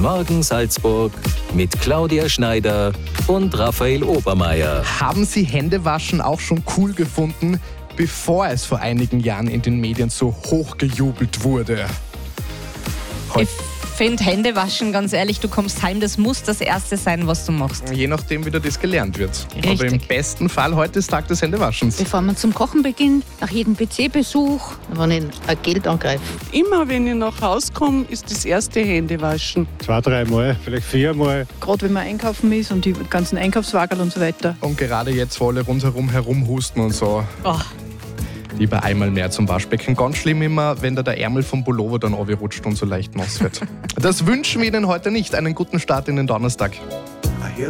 Morgen Salzburg mit Claudia Schneider und Raphael Obermeier. Haben Sie Händewaschen auch schon cool gefunden, bevor es vor einigen Jahren in den Medien so hochgejubelt wurde? Ich finde Händewaschen, ganz ehrlich, du kommst heim, das muss das Erste sein, was du machst. Je nachdem, wie das gelernt wird. Richtig. Aber im besten Fall, heute ist Tag des Händewaschens. Bevor man zum Kochen beginnt, nach jedem PC-Besuch, wenn ich ein Geld angreife. Immer wenn ich nach Hause komme, ist das erste Händewaschen. 2, 3 Mal, vielleicht 4 Mal. Gerade wenn man einkaufen ist und die ganzen Einkaufswagen und so weiter. Und gerade jetzt, wo alle rundherum herumhusten und so. Oh. Lieber einmal mehr zum Waschbecken. Ganz schlimm immer, wenn da der Ärmel vom Pullover dann runterrutscht und so leicht nass wird. Das wünschen wir Ihnen heute nicht. Einen guten Start in den Donnerstag.